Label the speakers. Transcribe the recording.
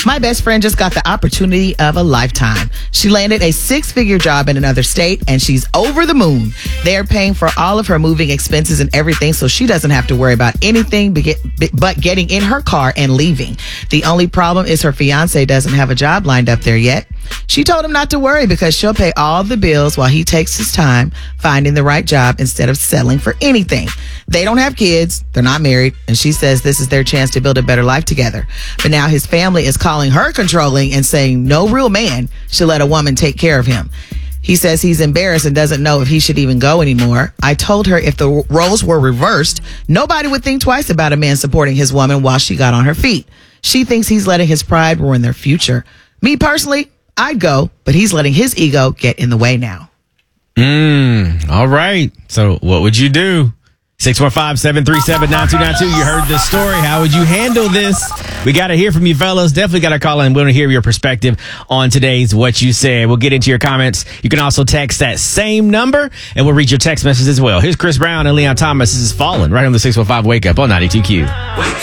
Speaker 1: My best friend just got the opportunity of a lifetime. She landed a 6-figure job in another state, and she's over the moon. They're paying for all of her moving expenses and everything, so she doesn't have to worry about anything but getting in her car and leaving. The only problem is her fiance doesn't have a job lined up there yet. She told him not to worry because she'll pay all the bills while he takes his time finding the right job instead of settling for anything. They don't have kids. They're not married. And she says this is their chance to build a better life together. But now his family is calling her controlling and saying no real man should let a woman take care of him. He says he's embarrassed and doesn't know if he should even go anymore. I told her if the roles were reversed, nobody would think twice about a man supporting his woman while she got on her feet. She thinks he's letting his pride ruin their future. Me personally, I'd go, but he's letting his ego get in the way now.
Speaker 2: All right. So what would you do? 615-737-9292. You heard this story. How would you handle this? We got to hear from you, fellas. Definitely got to call in. We want to hear your perspective on today's What You Said. We'll get into your comments. You can also text that same number, and we'll read your text messages as well. Here's Chris Brown and Leon Thomas. This is Fallen right on the 615 Wake Up on 92Q.